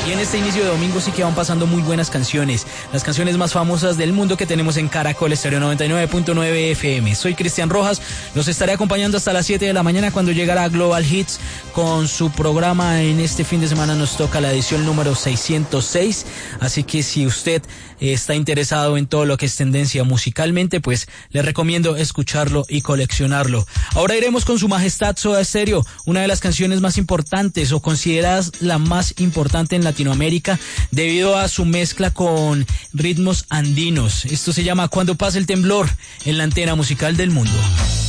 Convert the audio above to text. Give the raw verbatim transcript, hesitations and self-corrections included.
Y en este inicio de domingo sí que van pasando muy buenas canciones, las canciones más famosas del mundo que tenemos en Caracol Estéreo noventa y nueve punto nueve F M. Soy Cristian Rojas, los estaré acompañando hasta las siete de la mañana cuando llegará Global Hits con su programa. En este fin de semana nos toca la edición número seiscientos seis, así que si usted está interesado en todo lo que es tendencia musicalmente, pues le recomiendo escucharlo y coleccionarlo. Ahora iremos con Su Majestad Soda Stereo, una de las canciones más importantes o consideradas la más importante en Latinoamérica debido a su mezcla con ritmos andinos. Esto se llama Cuando pase el temblor en la antena musical del mundo.